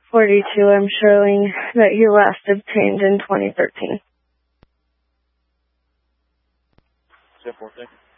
42, I'm showing that he last obtained in 2013. 10-4, thank you.